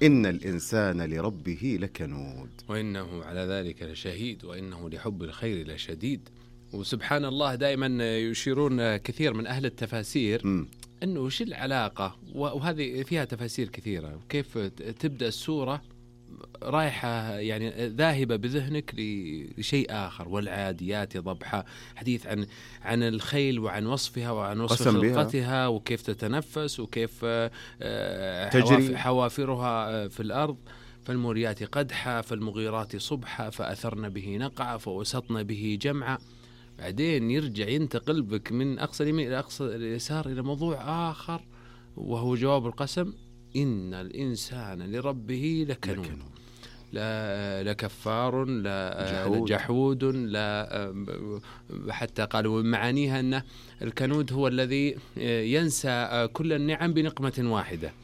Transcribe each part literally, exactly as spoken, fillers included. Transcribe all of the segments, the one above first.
إن الإنسان لربه لكنود وإنه على ذلك لشهيد وإنه لحب الخير لشديد. وسبحان الله دائما يشيرون كثير من أهل التفاسير م. أنه وش العلاقة، وهذه فيها تفاسير كثيرة، كيف تبدأ السورة رايحة يعني ذاهبة بذهنك لشيء آخر، والعاديات ضبحا، حديث عن عن الخيل وعن وصفها وعن وصف خلقتها وكيف تتنفس وكيف تجري حوافرها في الأرض، فالموريات قدحا فالمغيرات صبحا فأثرن به نقعا فوسطن به جمعا. بعدين يرجع ينتقل بك من أقصى اليمين إلى أقصى اليسار إلى موضوع آخر وهو جواب القسم: إن الإنسان لربه لكنود، لا لكفار لا جحود, جحود لا حتى قالوا من معانيها أن الكنود هو الذي ينسى كل النعم بنقمة واحدة.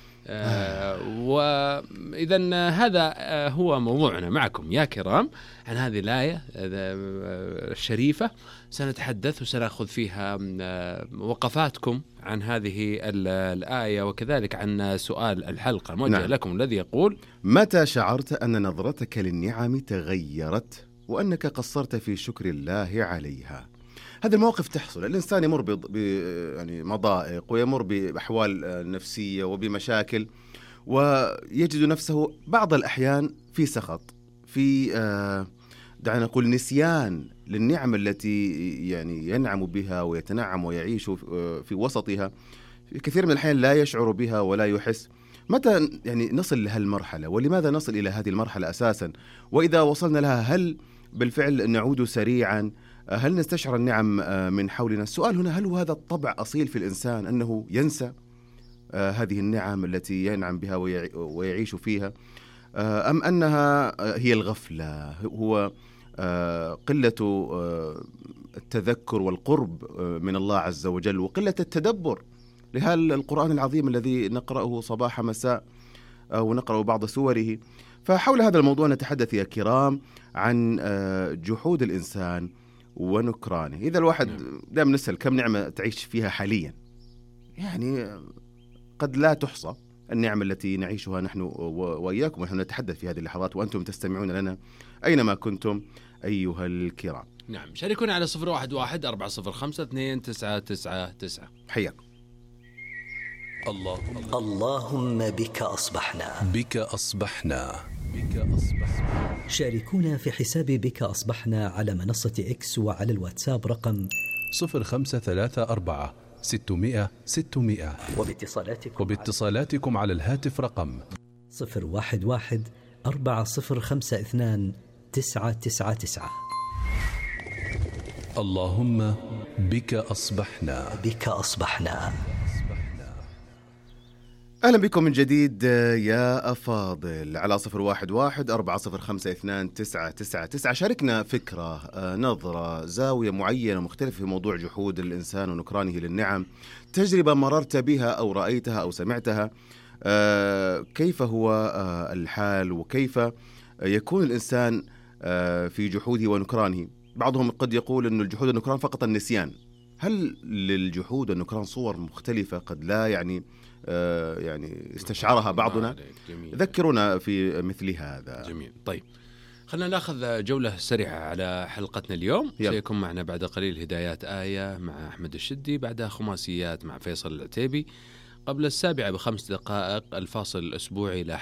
آه وإذن هذا هو موضوعنا معكم يا كرام عن هذه الآية الشريفة. سنتحدث وسنأخذ فيها وقفاتكم عن هذه الآية، وكذلك عن سؤال الحلقة موجه نعم. لكم الذي يقول: متى شعرت أن نظرتك للنعم تغيرت وأنك قصرت في شكر الله عليها؟ هذا المواقف تحصل، الإنسان يمر ب يعني مضائق ويمر بأحوال نفسية وبمشاكل، ويجد نفسه بعض الأحيان في سخط، في آه دعنا نقول نسيان للنعم التي يعني ينعم بها ويتنعم ويعيش في وسطها. في كثير من الأحيان لا يشعر بها ولا يحس. متى يعني نصل لهالمرحلة، ولماذا نصل إلى هذه المرحلة أساسا؟ وإذا وصلنا لها هل بالفعل نعود سريعا؟ هل نستشعر النعم من حولنا؟ السؤال هنا: هل هو هذا الطبع أصيل في الإنسان أنه ينسى هذه النعم التي ينعم بها ويعيش فيها، أم أنها هي الغفلة، هو قلة التذكر والقرب من الله عز وجل وقلة التدبر لهذا القرآن العظيم الذي نقرأه صباح مساء ونقرأ بعض سوره؟ فحول هذا الموضوع نتحدث يا كرام عن جحود الإنسان ونكرانه. إذا الواحد دائما نسأل كم نعمة تعيش فيها حاليا، يعني قد لا تحصى النعم التي نعيشها نحن وإياكم ونحن نتحدث في هذه اللحظات وأنتم تستمعون لنا أينما كنتم أيها الكرام. نعم، شاركونا على صفر واحد واحد أربعة صفر خمسة اثنين تسعة تسعة تسعة. حياكم. الله اللهم بك أصبحنا بك أصبحنا بك أصبحنا. شاركونا في حساب بك أصبحنا على منصة إكس وعلى الواتساب رقم صفر خمسة ثلاثة أربعة ستمائة ستمائة، وباتصالاتكم وباتصالاتكم على الهاتف رقم صفر واحد واحد أربعة صفر خمسة اثنان تسعة تسعة تسعة. اللهم بك أصبحنا بك أصبحنا. أهلا بكم من جديد يا أفاضل على صفر واحد واحد أربعة صفر خمسة اثنان تسعة تسعة تسعة. شاركنا فكرة، نظرة، زاوية معينة مختلفة في موضوع جحود الإنسان ونكرانه للنعم، تجربة مررت بها أو رأيتها أو سمعتها. كيف هو الحال وكيف يكون الإنسان في جحوده ونكرانه؟ بعضهم قد يقول أن الجحود والنكران فقط النسيان. هل للجحود والنكران صور مختلفة قد لا يعني آه يعني استشعرها بعضنا؟ ذكرونا في مثل هذا. جميل. طيب، خلنا ناخذ جولة سريعة على حلقتنا اليوم. سيكون معنا بعد قليل هدايات آية مع أحمد الشدي، بعدها خماسيات مع فيصل العتيبي، قبل السابعة بخمس دقائق الفاصل الأسبوعي